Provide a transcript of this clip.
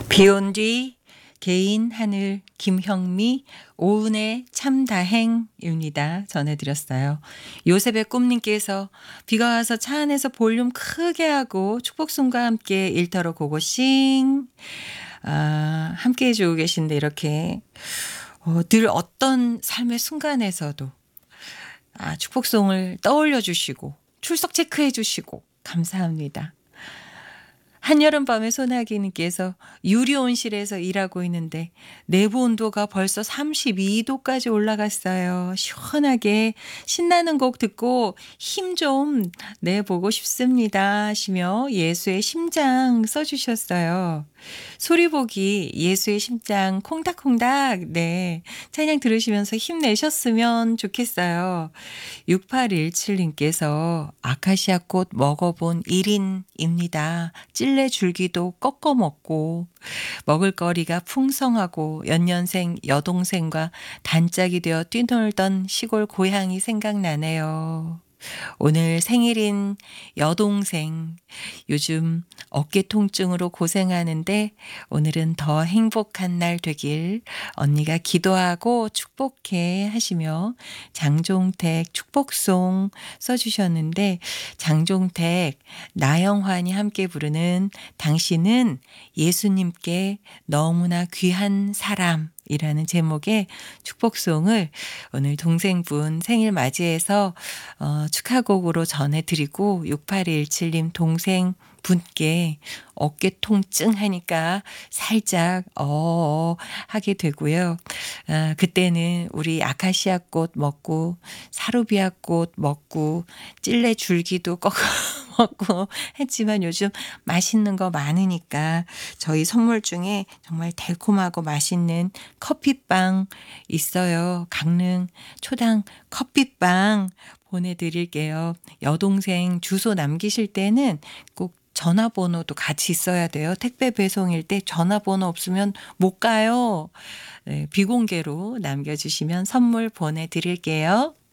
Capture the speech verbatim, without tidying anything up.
비온 뒤 개인 하늘 김형미 오은의 참다행입니다. 전해드렸어요. 요셉의 꿈님께서 비가 와서 차 안에서 볼륨 크게 하고 축복송과 함께 일터로 고고싱 아, 함께 해주고 계신데 이렇게 어, 늘 어떤 삶의 순간에서도 아, 축복송을 떠올려 주시고 출석 체크해 주시고 감사합니다. 한여름밤의 소나기님께서 유리 온실에서 일하고 있는데 내부 온도가 벌써 삼십이 도까지 올라갔어요. 시원하게 신나는 곡 듣고 힘 좀 내보고 싶습니다 하시며 예수의 심장 써주셨어요. 소리보기 예수의 심장 콩닥콩닥 네 찬양 들으시면서 힘내셨으면 좋겠어요. 육팔일칠님께서 아카시아 꽃 먹어본 일 인입니다. 찔레 줄기도 꺾어 먹고 먹을거리가 풍성하고 연년생 여동생과 단짝이 되어 뛰놀던 시골 고향이 생각나네요. 오늘 생일인 여동생 요즘 어깨 통증으로 고생하는데 오늘은 더 행복한 날 되길 언니가 기도하고 축복해 하시며 장종택 축복송 써주셨는데 장종택 나영환이 함께 부르는 당신은 예수님께 너무나 귀한 사람 이라는 제목의 축복송을 오늘 동생분 생일 맞이해서 어, 축하곡으로 전해드리고 육팔일칠님 동생 분께 어깨 통증 하니까 살짝 어어 하게 되고요. 아, 그때는 우리 아카시아 꽃 먹고 사루비아 꽃 먹고 찔레 줄기도 꺾어 먹고 했지만 요즘 맛있는 거 많으니까 저희 선물 중에 정말 달콤하고 맛있는 커피빵 있어요. 강릉 초당 커피빵 보내드릴게요. 여동생 주소 남기실 때는 꼭 전화번호도 같이 있어야 돼요. 택배 배송일 때 전화번호 없으면 못 가요. 네, 비공개로 남겨주시면 선물 보내드릴게요.